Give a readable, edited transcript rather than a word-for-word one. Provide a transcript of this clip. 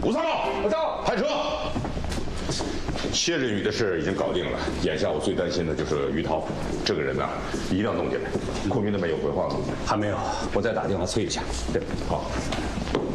吴三宝，我到，派车。谢振宇的事已经搞定了，眼下我最担心的就是于涛这个人呐，一定要弄进来。空军那边有回话吗？ 还没有，我再打电话催一下。 对，好。